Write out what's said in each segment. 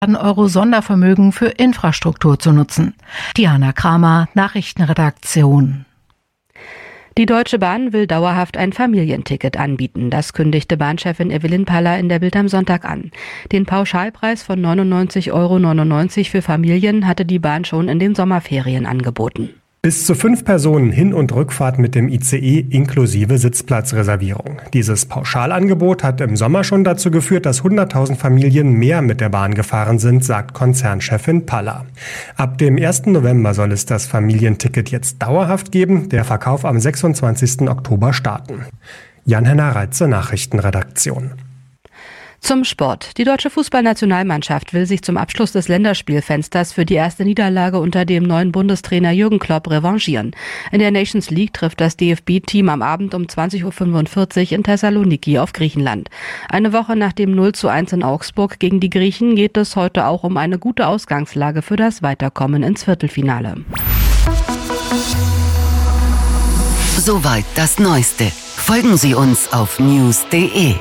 Euro Sondervermögen für Infrastruktur zu nutzen. Diana Kramer, Nachrichtenredaktion. Die Deutsche Bahn will dauerhaft ein Familienticket anbieten. Das kündigte Bahnchefin Evelyn Paller in der Bild am Sonntag an. Den Pauschalpreis von 99,99 Euro für Familien hatte die Bahn schon in den Sommerferien angeboten. Bis zu 5 Personen Hin- und Rückfahrt mit dem ICE inklusive Sitzplatzreservierung. Dieses Pauschalangebot hat im Sommer schon dazu geführt, dass 100.000 Familien mehr mit der Bahn gefahren sind, sagt Konzernchefin Paller. Ab dem 1. November soll es das Familienticket jetzt dauerhaft geben, der Verkauf am 26. Oktober starten. Jan-Henner Reitze, Nachrichtenredaktion. Zum Sport. Die deutsche Fußballnationalmannschaft will sich zum Abschluss des Länderspielfensters für die erste Niederlage unter dem neuen Bundestrainer Jürgen Klopp revanchieren. In der Nations League trifft das DFB-Team am Abend um 20.45 Uhr in Thessaloniki auf Griechenland. Eine Woche nach dem 0:1 in Augsburg gegen die Griechen geht es heute auch um eine gute Ausgangslage für das Weiterkommen ins Viertelfinale. Soweit das Neueste. Folgen Sie uns auf news.de.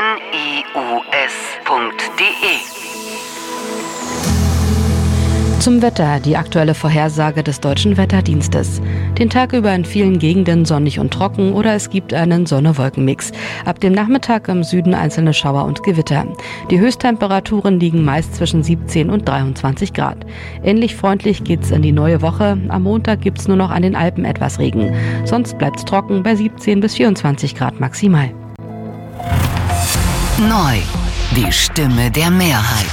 Zum Wetter, die aktuelle Vorhersage des Deutschen Wetterdienstes. Den Tag über in vielen Gegenden sonnig und trocken oder es gibt einen Sonne-Wolken-Mix. Ab dem Nachmittag im Süden einzelne Schauer und Gewitter. Die Höchsttemperaturen liegen meist zwischen 17 und 23 Grad. Ähnlich freundlich geht's in die neue Woche. Am Montag gibt's nur noch an den Alpen etwas Regen. Sonst bleibt's trocken bei 17 bis 24 Grad maximal. Neu, die Stimme der Mehrheit.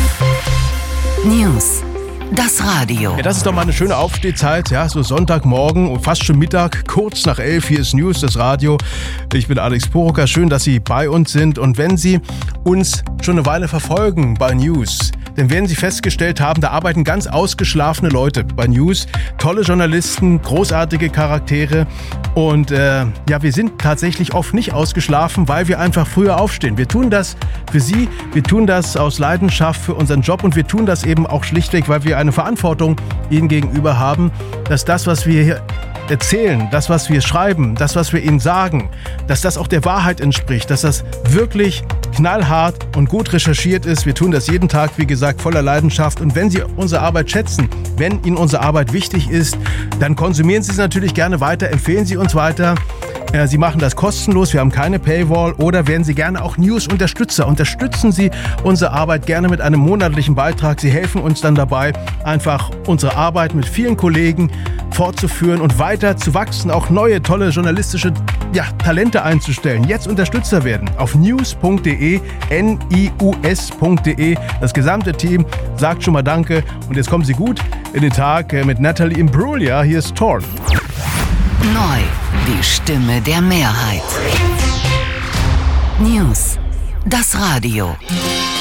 News. Das Radio. Ja, das ist doch mal eine schöne Aufstehzeit, ja, so Sonntagmorgen und fast schon Mittag, kurz nach 11, hier ist News, das Radio. Ich bin Alex Poroka, schön, dass Sie bei uns sind und wenn Sie uns schon eine Weile verfolgen bei News, dann werden Sie festgestellt haben, da arbeiten ganz ausgeschlafene Leute bei News, tolle Journalisten, großartige Charaktere und wir sind tatsächlich oft nicht ausgeschlafen, weil wir einfach früher aufstehen. Wir tun das für Sie, wir tun das aus Leidenschaft für unseren Job und wir tun das eben auch schlichtweg, weil wir eine Verantwortung Ihnen gegenüber haben, dass das, was wir hier erzählen, das, was wir schreiben, das, was wir Ihnen sagen, dass das auch der Wahrheit entspricht, dass das wirklich knallhart und gut recherchiert ist. Wir tun das jeden Tag, wie gesagt, voller Leidenschaft. Und wenn Sie unsere Arbeit schätzen, wenn Ihnen unsere Arbeit wichtig ist, dann konsumieren Sie es natürlich gerne weiter, empfehlen Sie uns weiter. Sie machen das kostenlos, wir haben keine Paywall oder werden Sie gerne auch News-Unterstützer. Unterstützen Sie unsere Arbeit gerne mit einem monatlichen Beitrag. Sie helfen uns dann dabei, einfach unsere Arbeit mit vielen Kollegen fortzuführen und weiter zu wachsen, auch neue, tolle journalistische Talente einzustellen. Jetzt Unterstützer werden auf news.de, nius.de. Das gesamte Team sagt schon mal Danke und jetzt kommen Sie gut in den Tag mit Natalie Imbruglia. Hier ist Torn. Neu, die Stimme der Mehrheit. News, das Radio.